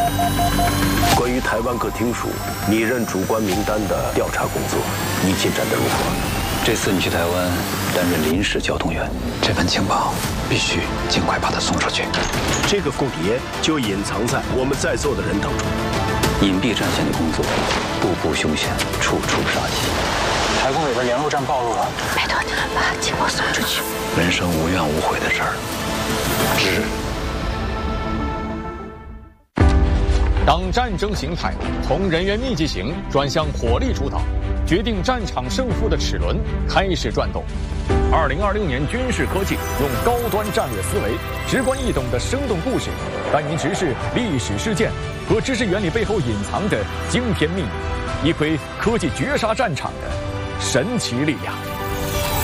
关于台湾各厅属拟任主官名单的调查工作，你进展得如何？ 这次你去台湾担任临时交通员，这份情报必须尽快把它送出去。 这个凤蝶就隐藏在我们在座的人当中。 隐蔽战线的工作，步步凶险，处处杀机。 台工委的联络站暴露了， 拜托你们把情报送出去。 人生无怨无悔的事儿，是。 当战争形态从人员密集型转向火力主导，决定战场胜负的齿轮开始转动。2026年军事科技用高端战略思维、直观易懂的生动故事，带您直视历史事件和知识原理背后隐藏的惊天秘密，一窥科技绝杀战场的神奇力量。